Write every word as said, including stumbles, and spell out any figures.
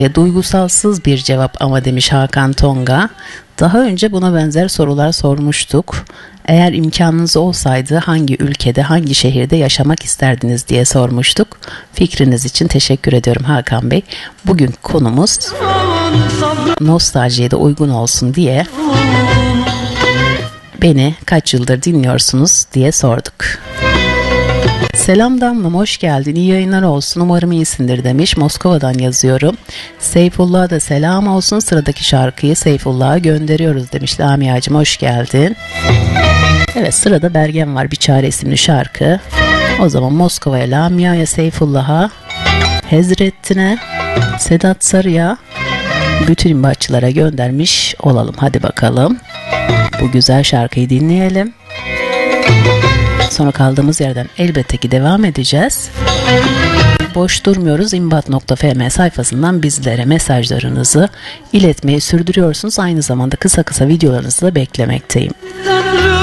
E, duygusalsız bir cevap ama demiş Hakan Tonga. Daha önce buna benzer sorular sormuştuk. Eğer imkanınız olsaydı hangi ülkede, hangi şehirde yaşamak isterdiniz diye sormuştuk. Fikriniz için teşekkür ediyorum Hakan Bey. Bugün konumuz nostaljiye de uygun olsun diye beni kaç yıldır dinliyorsunuz diye sorduk. Selam Damlım, hoş geldin, iyi yayınlar olsun, umarım iyisindir demiş. Moskova'dan yazıyorum. Seyfullah'a da selam olsun, sıradaki şarkıyı Seyfullah'a gönderiyoruz demiş. Lamia'cığım hoş geldin. Evet, sırada Bergen var, Bir Çare isimli şarkı. O zaman Moskova'ya, Lamia'ya, Seyfullah'a, Hezrettin'e, Sedat Sarı'ya, bütün imbatçılara göndermiş olalım. Hadi bakalım bu güzel şarkıyı dinleyelim. Sonra kaldığımız yerden elbette ki devam edeceğiz. Boş durmuyoruz. imbat nokta f m sayfasından bizlere mesajlarınızı iletmeyi sürdürüyorsunuz. Aynı zamanda kısa kısa videolarınızı da beklemekteyim.